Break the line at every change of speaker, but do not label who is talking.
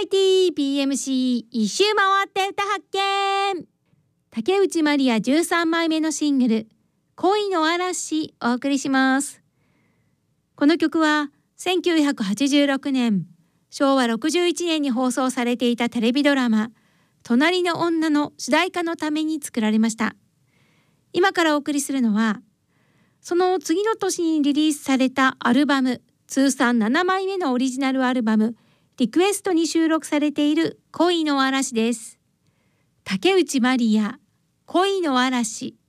イティー BMC 一周回って歌発見。竹内まりや13枚目のシングル恋の嵐お送りします。この曲は1986年昭和61年に放送されていたテレビドラマ隣の女の主題歌のために作られました。今からお送りするのはその次の年にリリースされたアルバム通算7枚目のオリジナルアルバムリクエストに収録されている恋の嵐です。竹内まりや恋の嵐。